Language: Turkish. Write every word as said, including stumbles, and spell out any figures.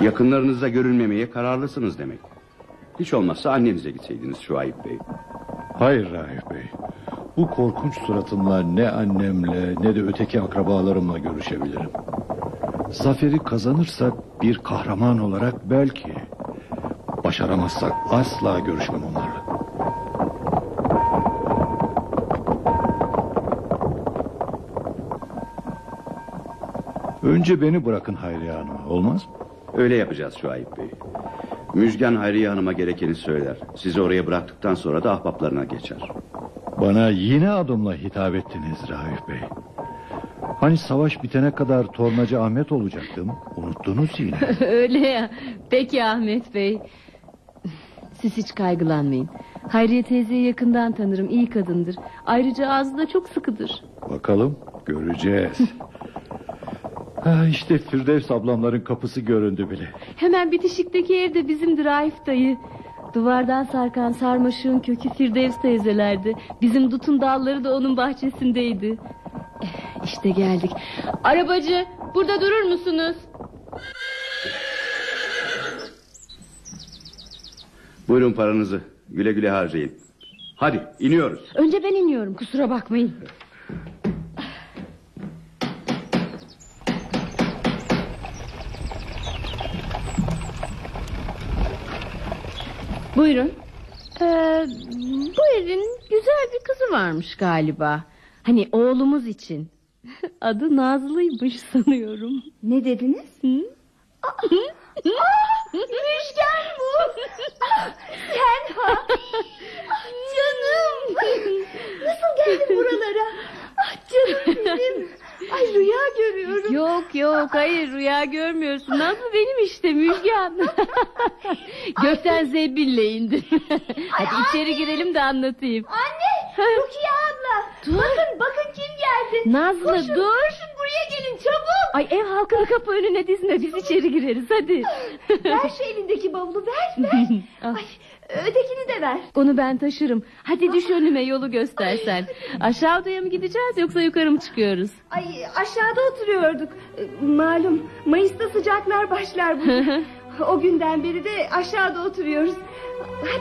Yakınlarınızla görülmemeye kararlısınız demek. Hiç olmazsa annenize gitseydiniz Şuayb Bey. Hayır Raif Bey. Bu korkunç suratımla ne annemle ne de öteki akrabalarımla görüşebilirim. Zaferi kazanırsak bir kahraman olarak belki. Başaramazsak asla görüşmem onlarla. Önce beni bırakın Hayriye Hanım'a, olmaz mı? Öyle yapacağız Şuayb Bey. Müjgan Hayriye Hanım'a gerekeni söyler. Sizi oraya bıraktıktan sonra da ahbaplarına geçer. Bana yine adımla hitap ettiniz Raif Bey. Hani savaş bitene kadar Tornacı Ahmet olacaktım. Unuttunuz yine. Öyle ya. Peki Ahmet Bey. Siz hiç kaygılanmayın. Hayriye teyzeyi yakından tanırım, iyi kadındır. Ayrıca ağzı da çok sıkıdır. Bakalım, göreceğiz. Ha, işte Firdevs ablamların kapısı göründü bile. Hemen bitişikteki ev de bizimdir Raif dayı. Duvardan sarkan sarmaşığın kökü Firdevs teyzelerdi. Bizim dutun dalları da onun bahçesindeydi. İşte geldik. Arabacı, burada durur musunuz? Buyurun paranızı. Güle güle harcayın. Hadi iniyoruz. Önce ben iniyorum, kusura bakmayın. Buyurun. Ee, bu evin güzel bir kızı varmış galiba. Hani oğlumuz için. Adı Nazlı'ymış sanıyorum. Ne dediniz? Hı? Aa, aa, Müjgan bu. Ah, sen ha. Ah, canım. Nasıl geldin buralara? Ah, canım benim. Ay, rüya görüyorum. Yok yok, hayır, rüya görmüyorsun. Nazlı benim işte, Müjgan. Gökten zebille indim. Hadi Ay, içeri anne. girelim de anlatayım. Anne, Rukiye abla. Dur. Bakın bakın kim geldi. Nazlı, Koşun, dur. Koşun, buraya gelin çabuk. Ay, ev halkını kapı önüne dizme, biz içeri gireriz hadi. Ver şu elindeki bavulu, ver ver. Al. Ay, ötekini de ver. Onu ben taşırım. Hadi düş önüme, yolu göstersen. Aşağı odaya mı gideceğiz yoksa yukarı mı çıkıyoruz? Ay, aşağıda oturuyorduk. Ee, Malum Mayıs'ta sıcaklar başlar bugün. O günden beri de aşağıda oturuyoruz.